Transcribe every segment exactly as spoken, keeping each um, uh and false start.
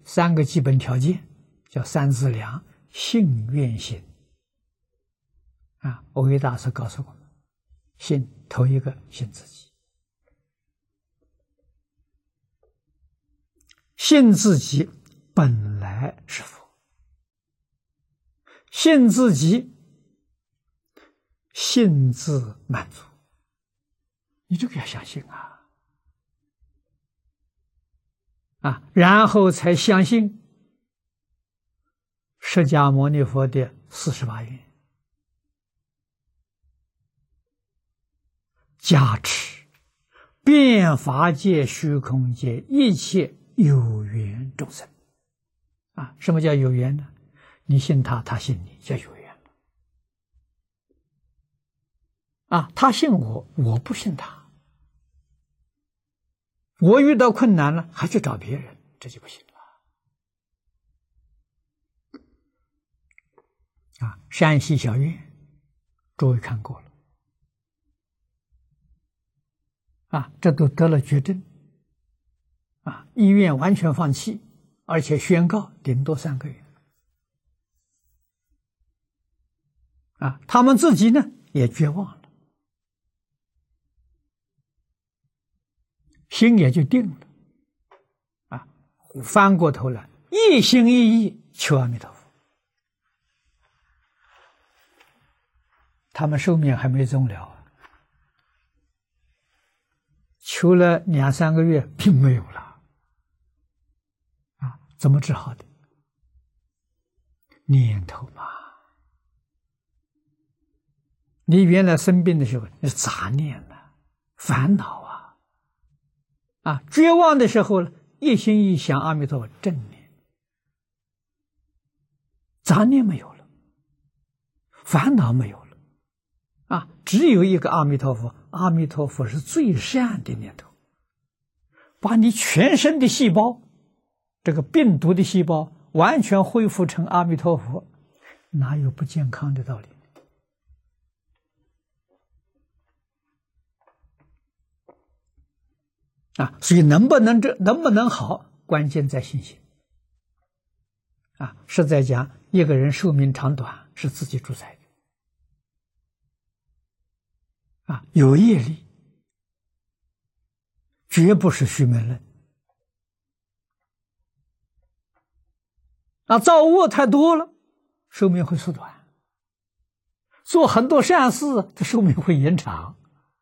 三个基本条件，叫三资粮：信、愿、行。啊，蕅益大师告诉我们，信头一个信自己，信自己本来是佛，信自己信自满足，你这个要相信啊，啊，然后才相信释迦牟尼佛的四十八愿。加持遍法界、虚空界一切有缘众生啊！什么叫有缘呢？你信他，他信你，叫有缘了啊！他信我，我不信他，我遇到困难了还去找别人，这就不行了啊！山西小院，诸位看过了。啊，这都得了绝症，啊，医院完全放弃，而且宣告顶多三个月。啊，他们自己呢也绝望了，心也就定了，啊，翻过头来一心一意求阿弥陀佛。他们寿命还没终了。求了两三个月，并没有了，啊，怎么治好的？念头嘛，你原来生病的时候，那是杂念呢、啊，烦恼啊，啊，绝望的时候呢，一心一想阿弥陀佛，正念，杂念没有了，烦恼没有了，啊，只有一个阿弥陀佛。阿弥陀佛是最善的念头，把你全身的细胞，这个病毒的细胞完全恢复成阿弥陀佛，哪有不健康的道理？啊，所以能不能这能不能好，关键在信心。啊，是在讲一个人寿命长短是自己主宰的。啊，有业力，绝不是虚门论。啊，造恶太多了，寿命会缩短；做很多善事，它寿命会延长。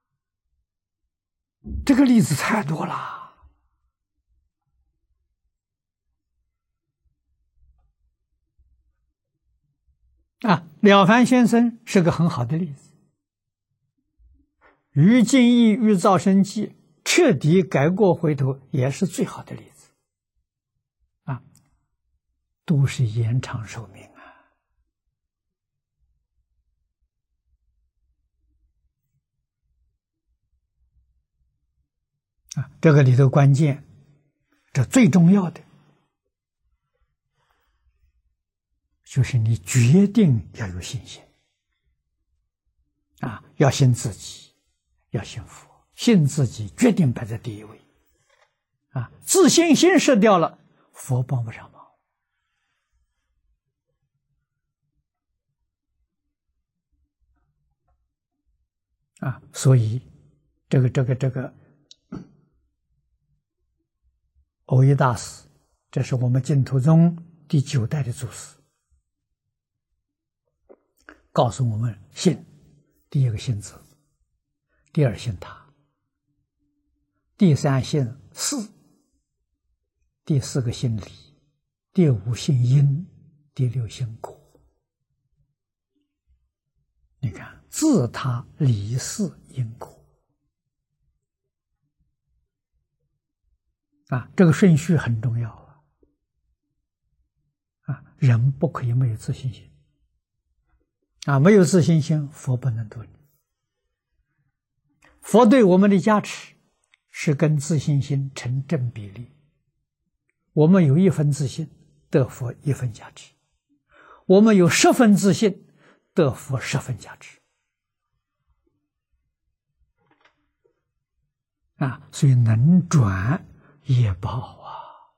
这个例子太多了。啊，了凡先生是个很好的例子。于净义、于造生记彻底改过回头，也是最好的例子啊，都是延长寿命啊！啊，这个里头关键，这最重要的就是你决定要有信心啊，要信自己。要信佛，信自己，决定摆在第一位，啊，自信心失掉了，佛帮不上忙。啊，所以这个这个这个，蕅益大师，这是我们净土宗第九代的祖师，告诉我们信，第一个信字。第二信他，第三信事，第四个信理，第五信因，第六信果。你看，自他理事因果啊，这个顺序很重要啊！啊，人不可以没有自信心啊，没有自信心，佛不能度你。佛对我们的加持是跟自信心成正比例，我们有一分自信，得佛一分加持；我们有十分自信，得佛十分加持。啊，所以能转业报啊。